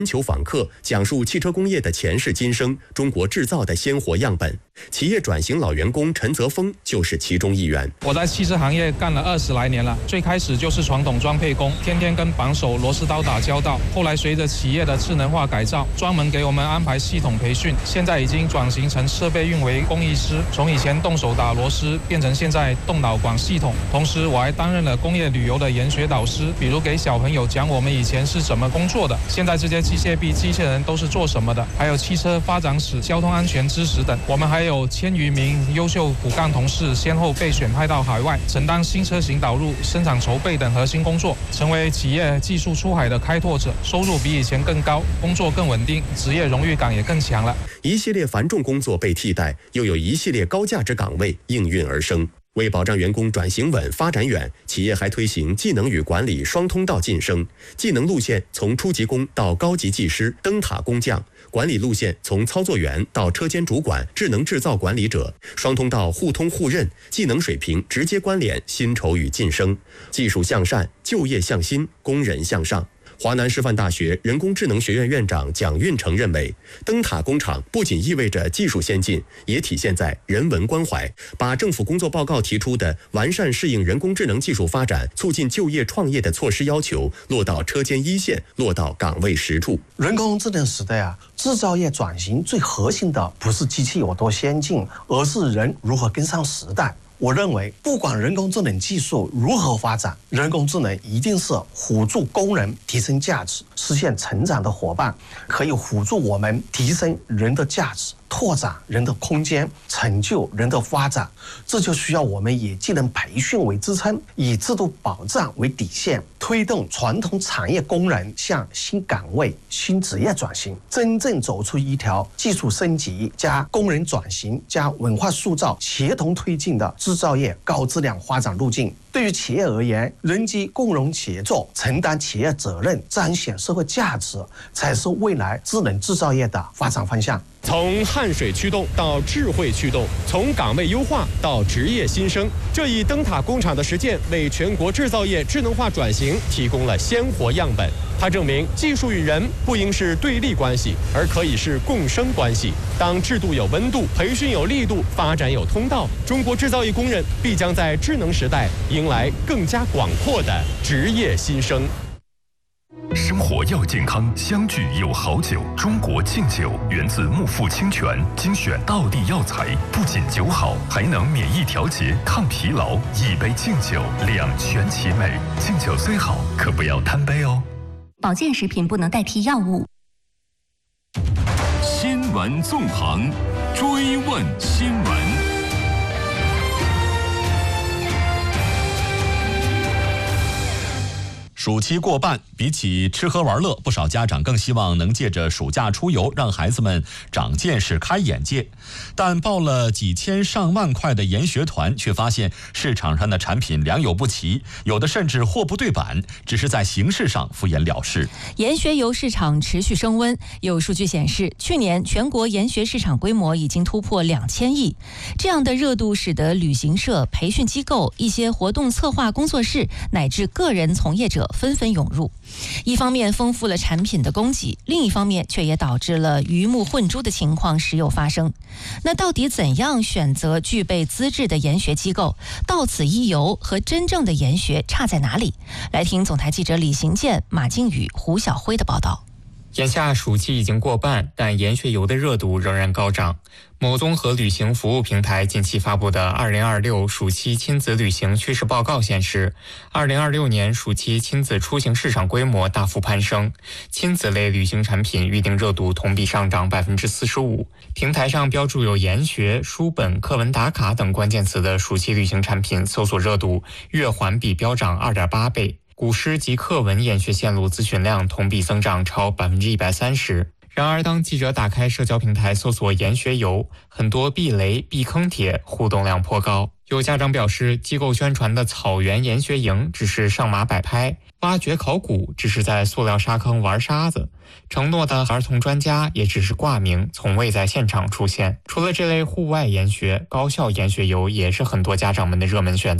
全球访客，讲述汽车工业的前世今生，中国制造的鲜活样本。企业转型老员工陈泽峰就是其中一员。 我在汽车行业干了20来年了，最开始就是传统装配工，天天跟扳手、螺丝刀打交道。后来随着企业的智能化改造，专门给我们安排系统培训，现在已经转型成设备运维工艺师，从以前动手打螺丝变成现在动脑管系统。同时我还担任了工业旅游的研学导师，比如给小朋友讲我们以前是怎么工作的，现在这些机械臂、机器人都是做什么的，还有汽车发展史、交通安全知识等。我们还有1000余名优秀骨干同事先后被选派到海外，承担新车型导入、生产筹备等核心工作，成为企业技术出海的开拓者，收入比以前更高，工作更稳定，职业荣誉感也更强了。 一系列繁重工作被替代，又有一系列高价值岗位应运而生。为保障员工转型稳、发展远，企业还推行技能与管理双通道晋升，技能路线从初级工到高级技师、灯塔工匠，管理路线从操作员到车间主管、智能制造管理者，双通道互通互认，技能水平直接关联薪酬与晋升，技术向善，就业向新，工人向上。华南师范大学人工智能学院院长蒋运成认为，灯塔工厂不仅意味着技术先进，也体现在人文关怀，把政府工作报告提出的完善适应人工智能技术发展、促进就业创业的措施要求落到车间一线，落到岗位实处。 人工智能时代制造业转型最核心的不是机器有多先进，而是人如何跟上时代。我认为，不管人工智能技术如何发展，人工智能一定是辅助工人提升价值、实现成长的伙伴，可以辅助我们提升人的价值，拓展人的空间，成就人的发展。这就需要我们以技能培训为支撑，以制度保障为底线，推动传统产业工人向新岗位、新职业转型，真正走出一条技术升级加工人转型加文化塑造协同推进的制造业高质量发展路径。对于企业而言，人机共融协作，承担企业责任，彰显社会价值，才是未来智能制造业的发展方向。 从汗水驱动到智慧驱动，从岗位优化到职业新生，这一灯塔工厂的实践为全国制造业智能化转型提供了鲜活样本。它证明技术与人不应是对立关系，而可以是共生关系。当制度有温度，培训有力度，发展有通道，中国制造业工人必将在智能时代迎来更加广阔的职业新生。 生活要健康，相聚有好酒。中国敬酒源自木富清泉，精选道地药材，不仅酒好，还能免疫调节、抗疲劳。一杯敬酒，两全其美。敬酒虽好，可不要贪杯哦。 保健食品不能代替药物。 新闻纵横，追问新闻。 暑期过半，比起吃喝玩乐，不少家长更希望能借着暑假出游，让孩子们长见识、开眼界。但报了几千上万块的研学团，却发现市场上的产品良莠不齐，有的甚至货不对版，只是在形式上敷衍了事。 研学游市场持续升温，有数据显示，去年全国研学市场规模已经突破2000亿。这样的热度使得旅行社、培训机构、一些活动策划工作室乃至个人从业者纷纷涌入，一方面丰富了产品的供给，另一方面却也导致了鱼目混珠的情况时有发生。那到底怎样选择具备资质的研学机构？到此一游和真正的研学差在哪里？来听总台记者李行健、马靖宇、胡晓辉的报道。 眼下暑期已经过半，但研学游的热度仍然高涨。某综合旅行服务平台近期发布的2026暑期亲子旅行趋势报告显示，2026年暑期亲子出行市场规模大幅攀升，亲子类旅行产品预订热度同比上涨45%。平台上标注有研学、书本、课文打卡等关键词的暑期旅行产品搜索热度月环比飙涨2.8倍。古诗及课文研学线路咨询量同比增长超130%。然而，当记者打开社交平台搜索研学游，很多避雷、避坑帖互动量颇高。有家长表示，机构宣传的草原研学营只是上马摆拍，挖掘考古只是在塑料沙坑玩沙子，承诺的儿童专家也只是挂名，从未在现场出现。除了这类户外研学，高校研学游也是很多家长们的热门选择。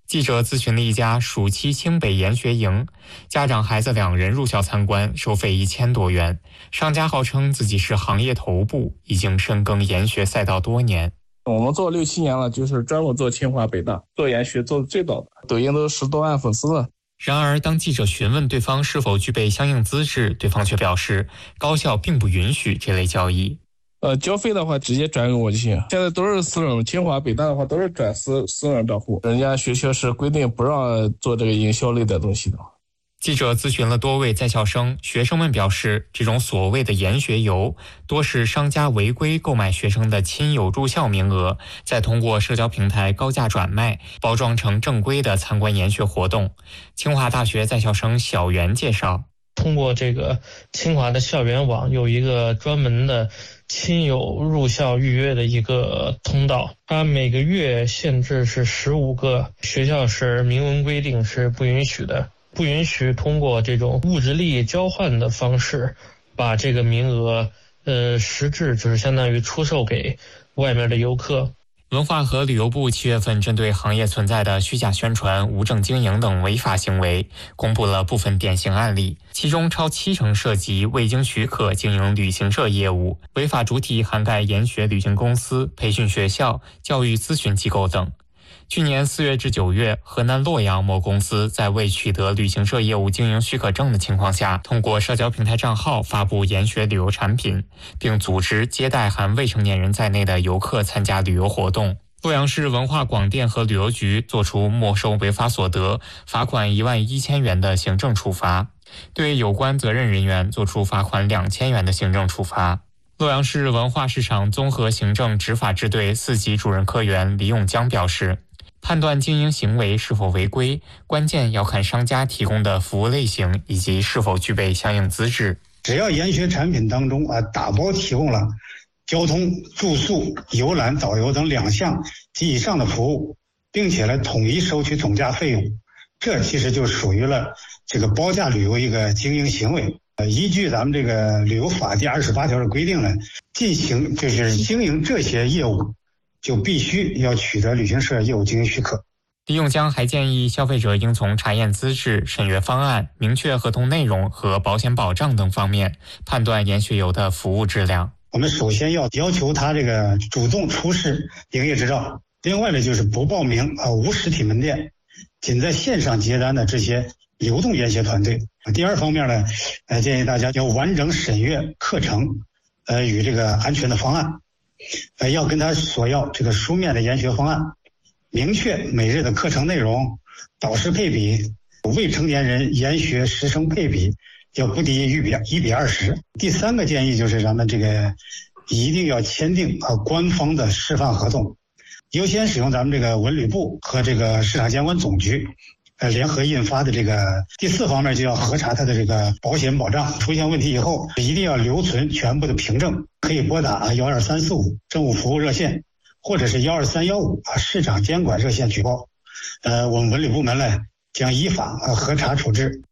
记者咨询了一家暑期清北研学营，家长孩子2人入校参观，收费1000多元。商家号称自己是行业头部，已经深耕研学赛道多年。 我们做6、7年了，就是专门做清华北大，做研学做的最早的，抖音都10多万粉丝了。 然而，当记者询问对方是否具备相应资质，对方却表示高校并不允许这类交易。 交费的话直接转给我就行。现在都是私人，清华北大的话都是转私人账户，人家学校是规定不让做这个营销类的东西的。 记者咨询了多位在校生，学生们表示，这种所谓的研学游多是商家违规购买学生的亲友入校名额，再通过社交平台高价转卖，包装成正规的参观研学活动。清华大学在校生小袁介绍， 通过这个清华的校园网有一个专门的亲友入校预约的一个通道，它每个月限制是15个，学校是明文规定是不允许的，不允许通过这种物质利益交换的方式把这个名额实质就是相当于出售给外面的游客。 文化和旅游部7月份针对行业存在的虚假宣传、无证经营等违法行为，公布了部分典型案例，其中超70%涉及未经许可经营旅行社业务，违法主体涵盖研学旅行公司、培训学校、教育咨询机构等。去年4月至9月，河南洛阳某公司在未取得旅行社业务经营许可证的情况下，通过社交平台账号发布研学旅游产品，并组织接待含未成年人在内的游客参加旅游活动。洛阳市文化广电和旅游局作出没收违法所得、罚款11000元的行政处罚，对有关责任人员作出罚款2000元的行政处罚。洛阳市文化市场综合行政执法支队4级主任科员李永江表示，判断经营行为是否违规，关键要看商家提供的服务类型以及是否具备相应资质。 只要研学产品当中打包提供了交通、住宿、游览、导游等2项及以上的服务，并且统一收取总价费用，这其实就属于了这个包价旅游一个经营行为。依据咱们这个旅游法第28条的规定呢，进行就是经营这些业务，就必须要取得旅行社业务经营许可。 李永江还建议消费者应从查验资质、审阅方案、明确合同内容和保险保障等方面判断研学游的服务质量。 我们首先要求他这个主动出示营业执照，另外呢就是不报名无实体门店，仅在线上接单的这些流动研学团队。第二方面呢，建议大家要完整审阅课程，与这个安全的方案，要跟他索要这个书面的研学方案，明确每日的课程内容、导师配比、未成年人研学师生配比要不低于1:20。第3个建议就是咱们这个一定要签订官方的示范合同，优先使用咱们这个文旅部和这个市场监管总局联合印发的这个。第4方面就要核查它的这个保险保障，出现问题以后一定要留存全部的凭证，可以拨打12345政务服务热线，或者是12315市场监管热线举报。我们文旅部门呢将依法核查处置。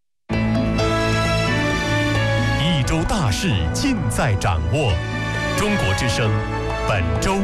一周大事尽在掌握，中国之声本周。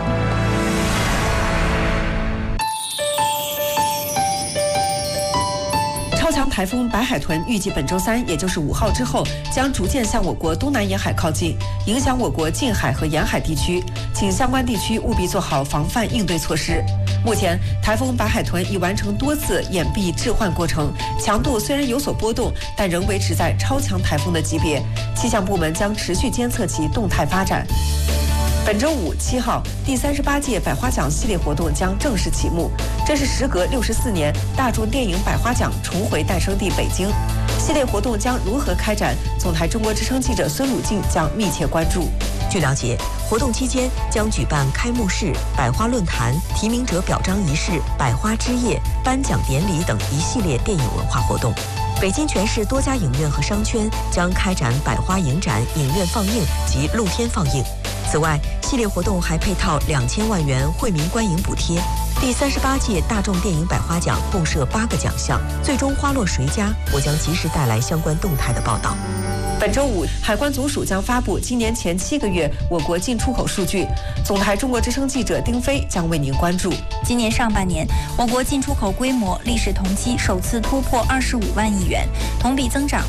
超强台风白海豚预计本周3，也就是5号之后，将逐渐向我国东南沿海靠近，影响我国近海和沿海地区，请相关地区务必做好防范应对措施。目前，台风白海豚已完成多次掩蔽置换过程，强度虽然有所波动，但仍维持在超强台风的级别。气象部门将持续监测其动态发展。本周5 7号，第38届百花奖系列活动将正式启幕。这是时隔64年，大众电影百花奖重回诞生地北京。系列活动将如何开展？总台中国之声记者孙鲁静将密切关注。 据了解，活动期间将举办开幕式、百花论坛、提名者表彰仪式、百花之夜、颁奖典礼等一系列电影文化活动。北京全市多家影院和商圈将开展百花影展、影院放映及露天放映。此外，系列活动还配套2000万元惠民观影补贴。第38届大众电影百花奖共设8个奖项，最终花落谁家，我将及时带来相关动态的报道。 本周五，海关总署将发布今年前7个月我国进出口数据。总台中国之声记者丁飞将为您关注。 今年上半年，我国进出口规模历史同期首次突破25万亿元，同比增长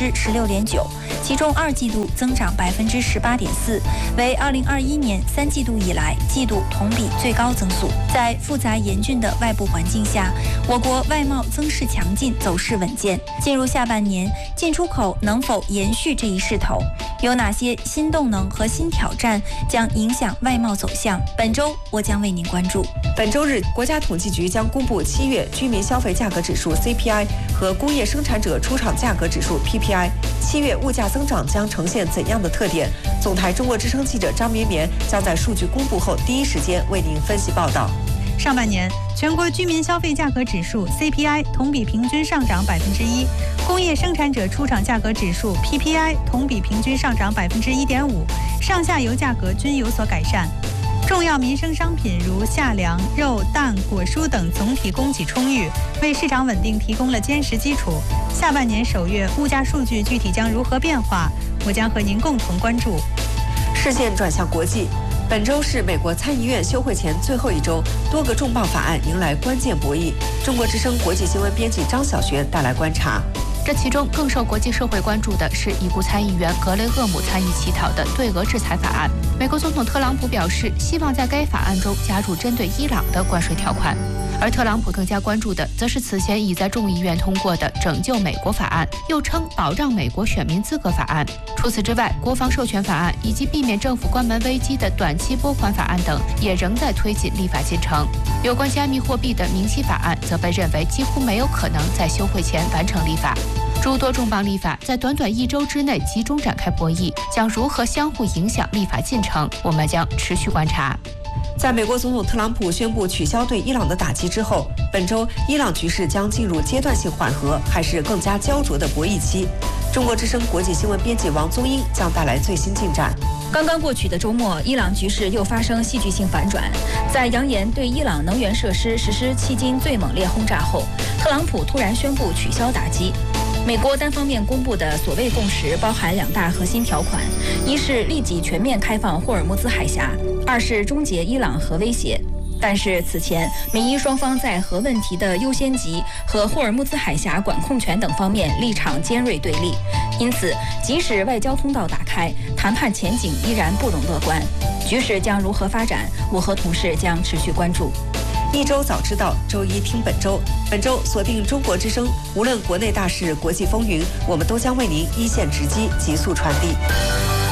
16.9%，其中2季度增长18.4%，为2021年3季度以来季度同比最高增速。在复杂严峻的外部环境下，我国外贸增势强劲，走势稳健。进入下半年，进出口能否延续这一势头？有哪些新动能和新挑战将影响外贸走向？本周我将为您关注。 本周日，国家统计局将公布7月居民消费价格指数 CPI 和工业生产者出厂价格指数 PPI。7月物价增长将呈现怎样的特点？总台中国之声记者张绵绵将在数据公布后第一时间为您分析报道。 上半年，全国居民消费价格指数 CPI 同比平均上涨1%，工业生产者出厂价格指数 PPI 同比平均上涨1.5%，上下游价格均有所改善。重要民生商品如夏粮、肉、蛋、果蔬等总体供给充裕，为市场稳定提供了坚实基础。下半年首月物价数据具体将如何变化，我将和您共同关注。 视线转向国际。本周是美国参议院休会前最后一周，多个重磅法案迎来关键博弈。中国之声国际新闻编辑张晓璇带来观察。 这其中更受国际社会关注的是已故参议员格雷厄姆参与起草的对俄制裁法案。美国总统特朗普表示，希望在该法案中加入针对伊朗的关税条款。而特朗普更加关注的，则是此前已在众议院通过的拯救美国法案，又称保障美国选民资格法案。除此之外，国防授权法案以及避免政府关门危机的短期拨款法案等，也仍在推进立法进程。有关加密货币的明晰法案，则被认为几乎没有可能在休会前完成立法。诸多重磅立法在短短1周之内集中展开博弈，将如何相互影响立法进程，我们将持续观察。 在美国总统特朗普宣布取消对伊朗的打击之后，本周伊朗局势将进入阶段性缓和，还是更加焦灼的博弈期？中国之声国际新闻编辑王宗英将带来最新进展。 刚刚过去的周末，伊朗局势又发生戏剧性反转。在扬言对伊朗能源设施实施迄今最猛烈轰炸后，特朗普突然宣布取消打击。美国单方面公布的所谓共识包含2大核心条款：一是立即全面开放霍尔木兹海峡；2是终结伊朗核威胁。但是此前，美伊双方在核问题的优先级和霍尔木兹海峡管控权等方面立场尖锐对立，因此即使外交通道打开，谈判前景依然不容乐观。局势将如何发展，我和同事将持续关注。 一周早知道，周一听本周。本周锁定中国之声，无论国内大事、国际风云，我们都将为您一线直击，急速传递。